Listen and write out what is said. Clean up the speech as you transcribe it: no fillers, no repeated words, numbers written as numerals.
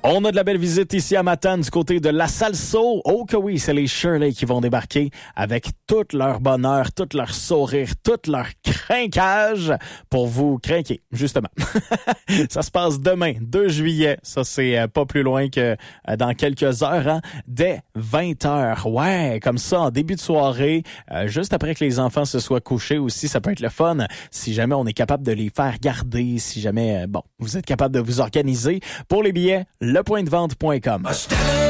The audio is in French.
On a de la belle visite ici à Matane du côté de La Salso. Oh que oui, c'est les Shirley qui vont débarquer avec tout leur bonheur, tout leur sourire, tout leur crinquage pour vous crinquer, justement. Ça se passe demain, 2 juillet. Ça, c'est pas plus loin que dans quelques heures, hein, dès 20h. Ouais, comme ça, en début de soirée, juste après que les enfants se soient couchés aussi, ça peut être le fun. Si jamais on est capable de les faire garder, si jamais, vous êtes capable de vous organiser. Pour les billets, lepointdevente.com.